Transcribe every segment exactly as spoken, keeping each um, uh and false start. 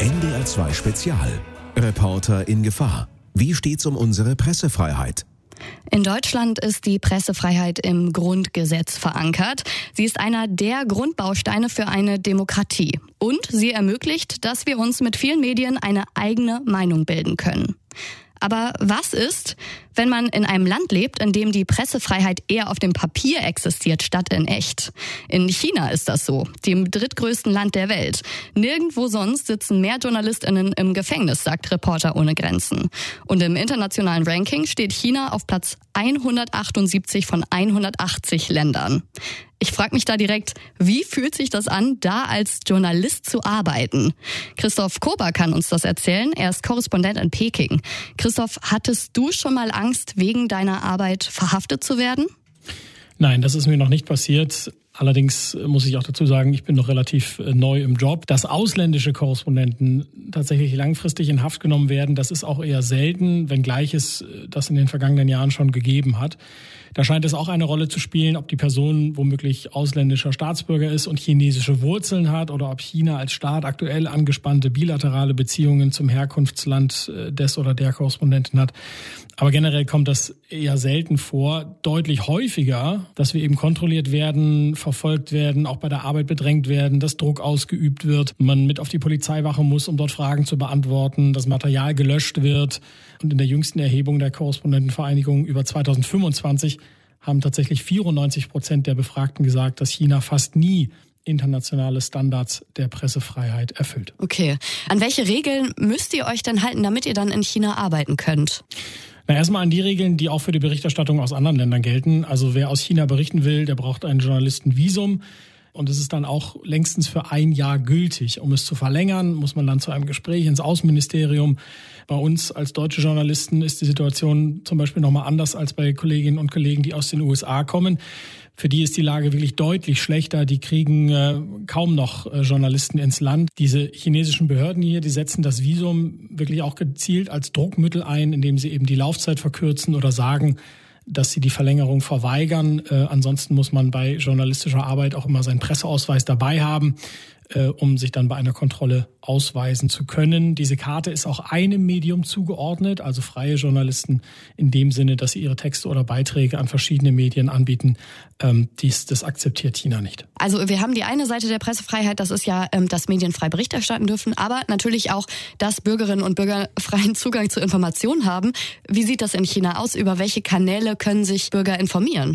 N D R zwei Spezial. Reporter in Gefahr. Wie steht's um unsere Pressefreiheit? In Deutschland ist die Pressefreiheit im Grundgesetz verankert. Sie ist einer der Grundbausteine für eine Demokratie. Und sie ermöglicht, dass wir uns mit vielen Medien eine eigene Meinung bilden können. Aber was ist, wenn man in einem Land lebt, in dem die Pressefreiheit eher auf dem Papier existiert, statt in echt? In China ist das so, dem drittgrößten Land der Welt. Nirgendwo sonst sitzen mehr JournalistInnen im Gefängnis, sagt Reporter ohne Grenzen. Und im internationalen Ranking steht China auf Platz hundertachtundsiebzig von hundertachtzig Ländern. Ich frage mich da direkt, wie fühlt sich das an, da als Journalist zu arbeiten? Christoph Kober kann uns das erzählen. Er ist Korrespondent in Peking. Christoph, hattest du schon mal Angst, wegen deiner Arbeit verhaftet zu werden? Nein, das ist mir noch nicht passiert. Allerdings muss ich auch dazu sagen, ich bin noch relativ neu im Job. Dass ausländische Korrespondenten tatsächlich langfristig in Haft genommen werden, das ist auch eher selten, wenngleich es das in den vergangenen Jahren schon gegeben hat. Da scheint es auch eine Rolle zu spielen, ob die Person womöglich ausländischer Staatsbürger ist und chinesische Wurzeln hat oder ob China als Staat aktuell angespannte bilaterale Beziehungen zum Herkunftsland des oder der Korrespondenten hat. Aber generell kommt das eher selten vor. Deutlich häufiger, dass wir eben kontrolliert werden, verfolgt werden, auch bei der Arbeit bedrängt werden, dass Druck ausgeübt wird, man mit auf die Polizeiwache muss, um dort Fragen zu beantworten, das Material gelöscht wird. Und in der jüngsten Erhebung der Korrespondentenvereinigung über zweitausendfünfundzwanzig haben tatsächlich vierundneunzig Prozent der Befragten gesagt, dass China fast nie internationale Standards der Pressefreiheit erfüllt. Okay. An welche Regeln müsst ihr euch denn halten, damit ihr dann in China arbeiten könnt? Na, erstmal an die Regeln, die auch für die Berichterstattung aus anderen Ländern gelten. Also wer aus China berichten will, der braucht ein Journalistenvisum. Und es ist dann auch längstens für ein Jahr gültig. Um es zu verlängern, muss man dann zu einem Gespräch ins Außenministerium. Bei uns als deutsche Journalisten ist die Situation zum Beispiel nochmal anders als bei Kolleginnen und Kollegen, die aus den U S A kommen. Für die ist die Lage wirklich deutlich schlechter. Die kriegen äh, kaum noch äh, Journalisten ins Land. Diese chinesischen Behörden hier, die setzen das Visum wirklich auch gezielt als Druckmittel ein, indem sie eben die Laufzeit verkürzen oder sagen, dass sie die Verlängerung verweigern. Äh, ansonsten muss man bei journalistischer Arbeit auch immer seinen Presseausweis dabei haben, äh, um sich dann bei einer Kontrolle ausweisen zu können. Diese Karte ist auch einem Medium zugeordnet, also freie Journalisten in dem Sinne, dass sie ihre Texte oder Beiträge an verschiedene Medien anbieten. Ähm, dies, das akzeptiert China nicht. Also wir haben die eine Seite der Pressefreiheit, das ist ja, ähm, dass Medien frei Bericht erstatten dürfen, aber natürlich auch, dass Bürgerinnen und Bürger freien Zugang zu Informationen haben. Wie sieht das in China aus? Über welche Kanäle können sich Bürger informieren?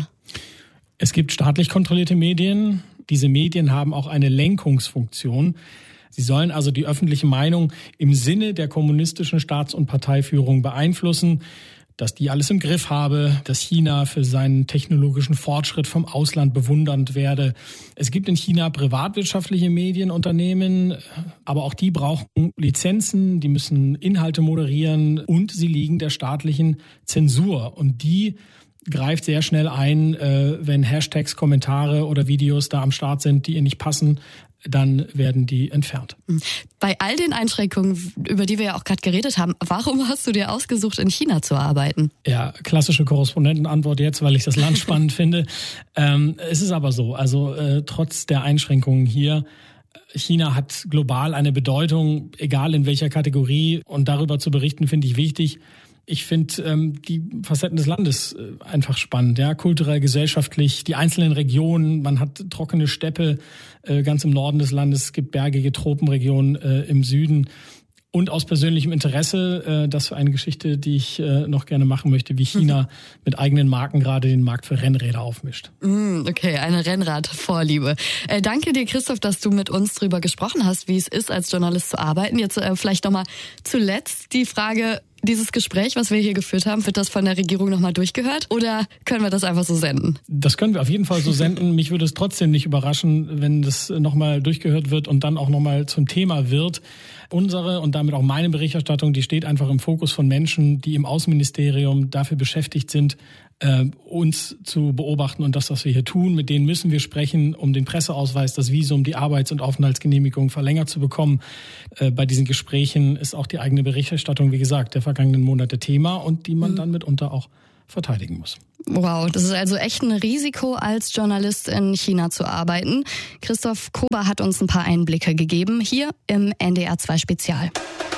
Es gibt staatlich kontrollierte Medien. Diese Medien haben auch eine Lenkungsfunktion. Sie sollen also die öffentliche Meinung im Sinne der kommunistischen Staats- und Parteiführung beeinflussen, dass die alles im Griff habe, dass China für seinen technologischen Fortschritt vom Ausland bewundernd werde. Es gibt in China privatwirtschaftliche Medienunternehmen, aber auch die brauchen Lizenzen, die müssen Inhalte moderieren und sie liegen der staatlichen Zensur. Und die greift sehr schnell ein, wenn Hashtags, Kommentare oder Videos da am Start sind, die ihr nicht passen, dann werden die entfernt. Bei all den Einschränkungen, über die wir ja auch gerade geredet haben, warum hast du dir ausgesucht, in China zu arbeiten? Ja, klassische Korrespondentenantwort jetzt, weil ich das Land spannend finde. Ähm, es ist aber so, also äh, trotz der Einschränkungen hier, China hat global eine Bedeutung, egal in welcher Kategorie. Und darüber zu berichten, finde ich wichtig. Ich finde ähm, die Facetten des Landes äh, einfach spannend, ja, kulturell, gesellschaftlich, die einzelnen Regionen. Man hat trockene Steppe äh, ganz im Norden des Landes, es gibt bergige Tropenregionen äh, im Süden. Und aus persönlichem Interesse, äh, das für eine Geschichte, die ich äh, noch gerne machen möchte, wie China mhm. mit eigenen Marken gerade den Markt für Rennräder aufmischt. Mm, okay, eine Rennradvorliebe. Äh, danke dir, Christoph, dass du mit uns drüber gesprochen hast, wie es ist, als Journalist zu arbeiten. Jetzt äh, vielleicht nochmal zuletzt die Frage, dieses Gespräch, was wir hier geführt haben, wird das von der Regierung nochmal durchgehört oder können wir das einfach so senden? Das können wir auf jeden Fall so senden. Mich würde es trotzdem nicht überraschen, wenn das nochmal durchgehört wird und dann auch nochmal zum Thema wird. Unsere und damit auch meine Berichterstattung, die steht einfach im Fokus von Menschen, die im Außenministerium dafür beschäftigt sind, äh, uns zu beobachten und das, was wir hier tun. Mit denen müssen wir sprechen, um den Presseausweis, das Visum, die Arbeits- und Aufenthaltsgenehmigung verlängert zu bekommen. Äh, bei diesen Gesprächen ist auch die eigene Berichterstattung, wie gesagt, der vergangenen Monate Thema und die man mhm. dann mitunter auch verteidigen muss. Wow, das ist also echt ein Risiko, als Journalist in China zu arbeiten. Christoph Kober hat uns ein paar Einblicke gegeben, hier im N D R zwei Spezial.